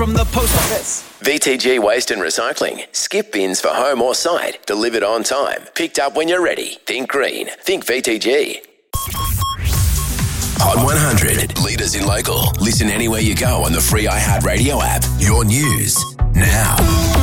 From the post office. VTG Waste and Recycling. Skip bins for home or site. Delivered on time. Picked up when you're ready. Think green. Think VTG. Hot 100. Leaders in local. Listen anywhere you go on the free iHeartRadio app. Your news now.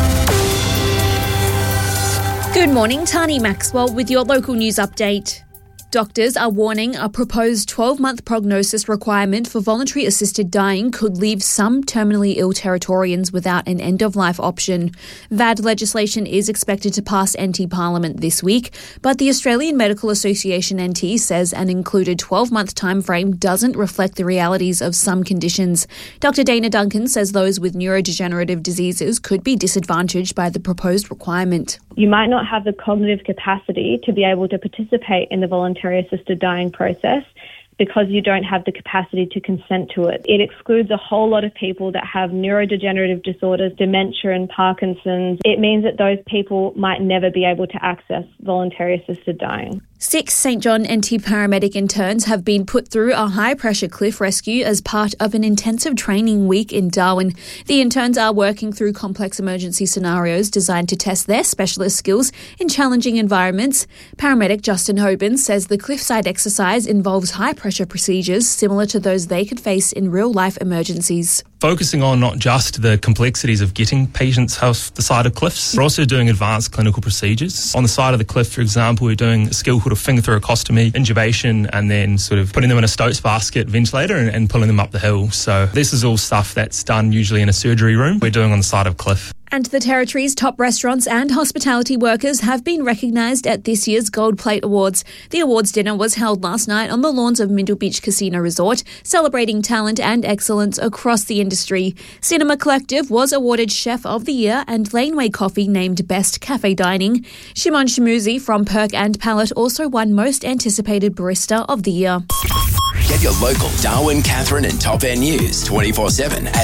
Good morning, Tani Maxwell with your local news update. Doctors are warning a proposed 12-month prognosis requirement for voluntary assisted dying could leave some terminally ill Territorians without an end-of-life option. VAD legislation is expected to pass NT Parliament this week, but the Australian Medical Association NT says an included 12-month timeframe doesn't reflect the realities of some conditions. Dr. Dana Duncan says those with neurodegenerative diseases could be disadvantaged by the proposed requirement. You might not have the cognitive capacity to be able to participate in the voluntary assisted dying process because you don't have the capacity to consent to it. It excludes a whole lot of people that have neurodegenerative disorders, dementia and Parkinson's. It means that those people might never be able to access voluntary assisted dying. 6 St John NT paramedic interns have been put through a high-pressure cliff rescue as part of an intensive training week in Darwin. The interns are working through complex emergency scenarios designed to test their specialist skills in challenging environments. Paramedic Justin Hoban says the cliffside exercise involves high-pressure procedures similar to those they could face in real-life emergencies. Focusing on not just the complexities of getting patients off the side of cliffs, we're also doing advanced clinical procedures. On the side of the cliff, for example, we're doing a skill called a finger thoracostomy, intubation, and then sort of putting them in a Stokes basket ventilator and pulling them up the hill. So this is all stuff that's done usually in a surgery room. We're doing on the side of cliff. And the Territory's top restaurants and hospitality workers have been recognised at this year's Gold Plate Awards. The awards dinner was held last night on the lawns of Mindle Beach Casino Resort, celebrating talent and excellence across the industry. Cinema Collective was awarded Chef of the Year and Laneway Coffee named Best Cafe Dining. Shimon Shamuzi from Perk and Palette also won Most Anticipated Barista of the Year. Get your local Darwin, Catherine and Top End news 24/7 at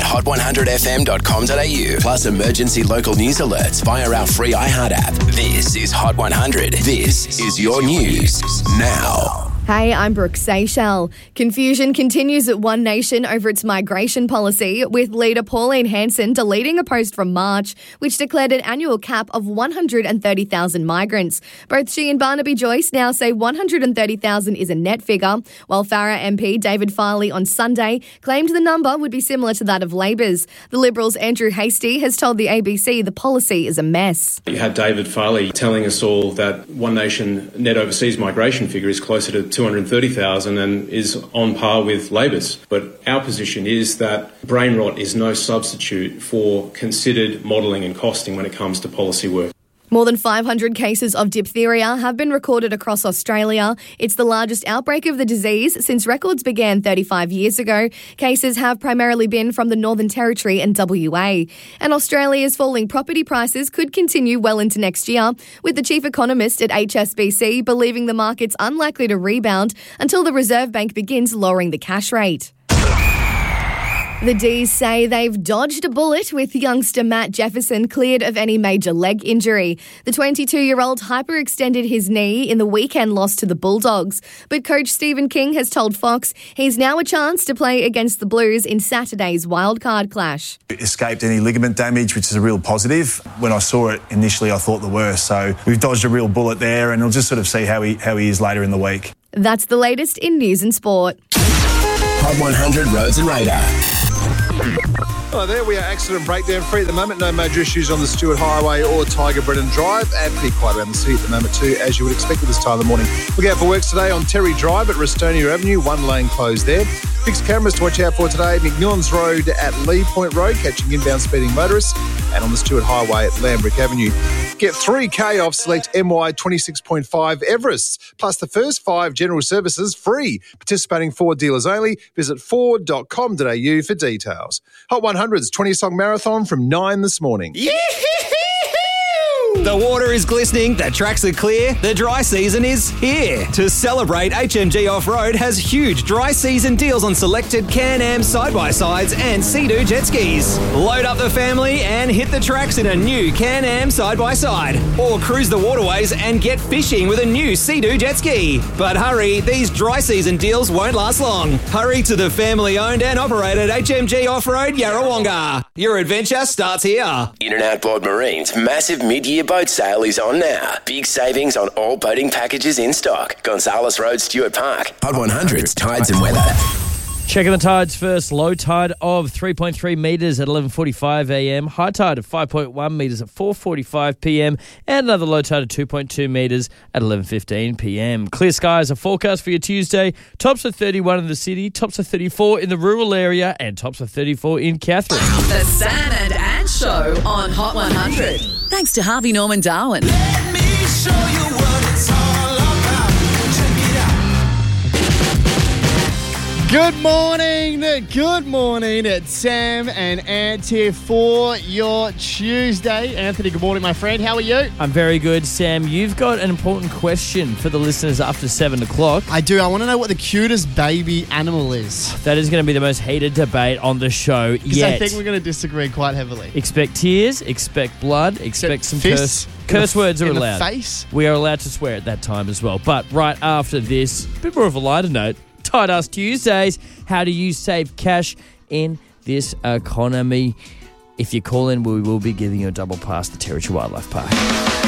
hot100fm.com.au. Plus emergency local news alerts via our free iHeart app. This is Hot 100. This is your news now. Hey, I'm Brooke Seychelles. Confusion continues at One Nation over its migration policy, with leader Pauline Hanson deleting a post from March, which declared an annual cap of 130,000 migrants. Both she and Barnaby Joyce now say 130,000 is a net figure, while Farrer MP David Farley on Sunday claimed the number would be similar to that of Labor's. The Liberals' Andrew Hastie has told the ABC the policy is a mess. You had David Farley telling us all that One Nation net overseas migration figure is closer to 230,000 and is on par with Labor's. But our position is that brain rot is no substitute for considered modelling and costing when it comes to policy work. More than 500 cases of diphtheria have been recorded across Australia. It's the largest outbreak of the disease since records began 35 years ago. Cases have primarily been from the Northern Territory and WA. And Australia's falling property prices could continue well into next year, with the chief economist at HSBC believing the market's unlikely to rebound until the Reserve Bank begins lowering the cash rate. The D's say they've dodged a bullet with youngster Matt Jefferson cleared of any major leg injury. The 22-year-old hyperextended his knee in the weekend loss to the Bulldogs. But coach Stephen King has told Fox he's now a chance to play against the Blues in Saturday's wildcard clash. Escaped any ligament damage, which is a real positive. When I saw it initially, I thought the worst. So we've dodged a real bullet there, and we'll just sort of see how he is later in the week. That's the latest in news and sport. Hot 100 Roads and Radar. Oh, there we are, accident breakdown free at the moment. No major issues on the Stewart Highway or Tiger Brennan Drive, and pretty quiet around the city at the moment too, as you would expect at this time of the morning. Look out for works today on Terry Drive at Restonia Avenue, one lane closed there. Fixed cameras to watch out for today, McMillan's Road at Lee Point Road, catching inbound speeding motorists, and on the Stewart Highway at Lambrick Avenue. Get 3K off select MY 26.5 Everest, plus the first 5 general services free. Participating Ford dealers only. Visit ford.com.au for details. Hot 100's 20-song marathon from 9 this morning. Yee-hoo-hoo-hoo! The water is glistening, the tracks are clear, the dry season is here. To celebrate, HMG Off-Road has huge dry season deals on selected Can-Am side-by-sides and Sea-Doo jet skis. Load up the family and hit the tracks in a new Can-Am side-by-side. Or cruise the waterways and get fishing with a new Sea-Doo jet ski. But hurry, these dry season deals won't last long. Hurry to the family-owned and operated HMG Off-Road Yarrawonga. Your adventure starts here. In and Outboard Marine's massive mid-year boat sale is on now. Big savings on all boating packages in stock. Gonzales Road, Stuart Park. Hot 100's Tides and Weather. Checking the tides first. Low tide of 3.3 metres at 11:45 a.m. High tide of 5.1 metres at 4:45 p.m. And another low tide of 2.2 metres at 11:15 p.m. Clear skies are forecast for your Tuesday. Tops of 31 in the city, tops of 34 in the rural area, and tops of 34 in Catherine. The Sam and Ann Show on Hot 100. Thanks to Harvey Norman Darwin. Let me show you what it's all about. Check it out. Good morning. It's Sam and Ant here for your Tuesday. Anthony, good morning, my friend. How are you? I'm very good, Sam. You've got an important question for the listeners after 7 o'clock. I do. I want to know what the cutest baby animal is. That is going to be the most heated debate on the show yet. Because I think we're going to disagree quite heavily. Expect tears, expect blood, expect some curse words are allowed. In the face? We are allowed to swear at that time as well. But right after this, a bit more of a lighter note, Tide Us Tuesdays. How do you save cash in this economy? If you call in, we will be giving you a double pass to Territory Wildlife Park.